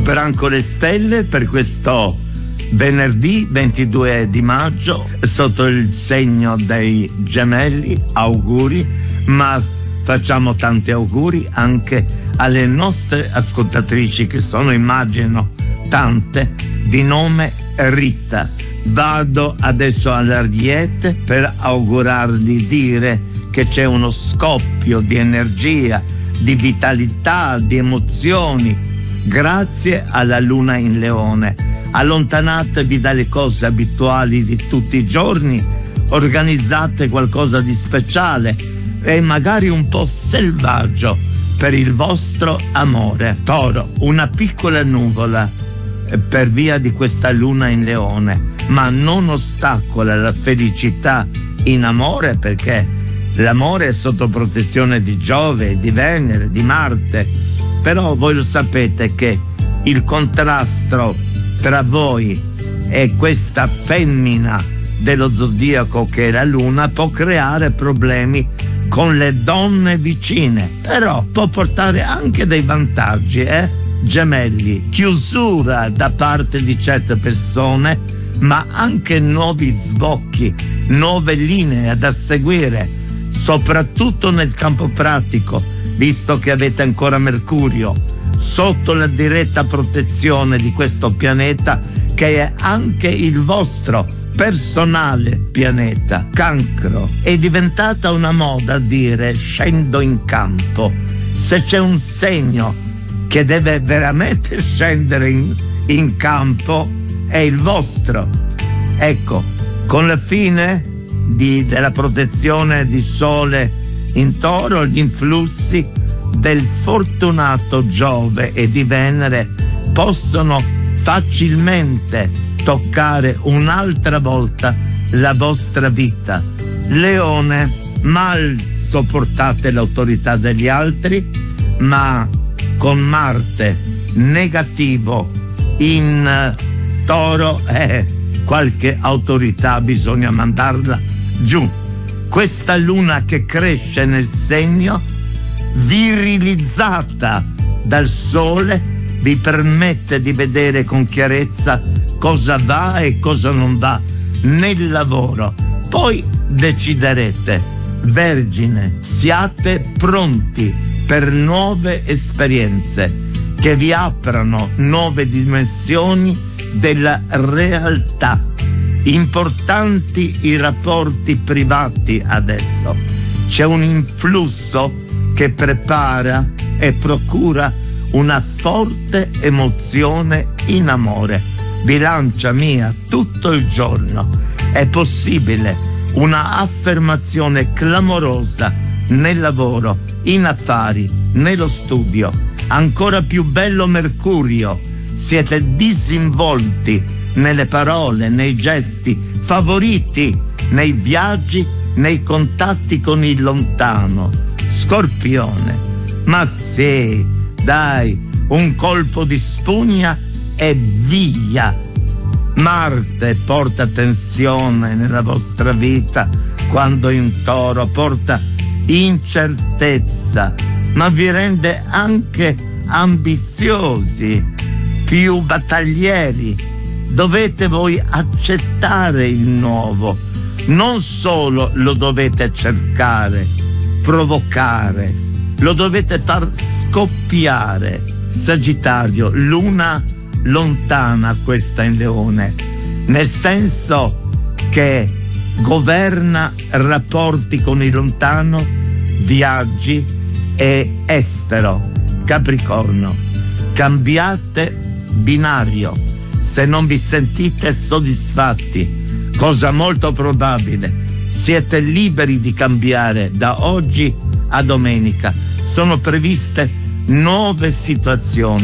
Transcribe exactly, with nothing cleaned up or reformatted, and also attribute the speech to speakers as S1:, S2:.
S1: Branco le stelle per questo venerdì ventidue di maggio sotto il segno dei Gemelli. Auguri, ma facciamo tanti auguri anche alle nostre ascoltatrici che sono, immagino, tante, di nome Rita. Vado adesso all'Ariete per augurargli, dire che c'è uno scoppio di energia, di vitalità, di emozioni grazie alla luna in Leone. Allontanatevi dalle cose abituali di tutti i giorni, organizzate qualcosa di speciale e magari un po' selvaggio per il vostro amore. Toro, una piccola nuvola per via di questa luna in Leone, ma non ostacola la felicità in amore, perché l'amore è sotto protezione di Giove, di Venere, di Marte. Però voi lo sapete che il contrasto tra voi e questa femmina dello zodiaco che è la luna può creare problemi con le donne vicine, però può portare anche dei vantaggi, eh? Gemelli, chiusura da parte di certe persone, ma anche nuovi sbocchi, nuove linee da seguire, soprattutto nel campo pratico, visto che avete ancora Mercurio sotto la diretta protezione di questo pianeta che è anche il vostro personale pianeta. Cancro, è diventata una moda dire scendo in campo. Se c'è un segno che deve veramente scendere in, in campo è il vostro. Ecco, con la fine di, della protezione di Sole in Toro, gli influssi del fortunato Giove e di Venere possono facilmente toccare un'altra volta la vostra vita. Leone, mal sopportate l'autorità degli altri, ma con Marte negativo in Toro, eh, qualche autorità bisogna mandarla giù. Questa luna che cresce nel segno, virilizzata dal Sole, vi permette di vedere con chiarezza cosa va e cosa non va nel lavoro. Poi deciderete. Vergine, siate pronti per nuove esperienze che vi aprono nuove dimensioni della realtà. Importanti i rapporti privati adesso. C'è un influsso che prepara e procura una forte emozione in amore. Bilancia mia, tutto il giorno è possibile una affermazione clamorosa nel lavoro, in affari, nello studio. Ancora più bello Mercurio, siete disinvolti nelle parole, nei gesti, favoriti nei viaggi, nei contatti con il lontano. Scorpione, ma sì, dai, un colpo di spugna e via. Marte porta tensione nella vostra vita quando in Toro, porta incertezza, ma vi rende anche ambiziosi, più battaglieri. Dovete voi accettare il nuovo, non solo lo dovete cercare, provocare, lo dovete far scoppiare. Sagittario, luna lontana questa in Leone, nel senso che governa rapporti con il lontano, viaggi e estero. Capricorno, cambiate binario se non vi sentite soddisfatti, cosa molto probabile. Siete liberi di cambiare da oggi a domenica. Sono previste nuove situazioni.